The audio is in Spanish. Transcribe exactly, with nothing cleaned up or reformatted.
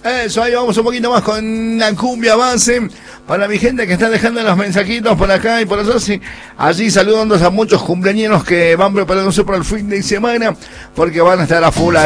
Eso, ahí vamos un poquito más con la cumbia base. Para mi gente que está dejando los mensajitos por acá y por allá, sí, allí saludando a muchos cumpleañeros que van preparándose para el fin de semana, porque van a estar a full.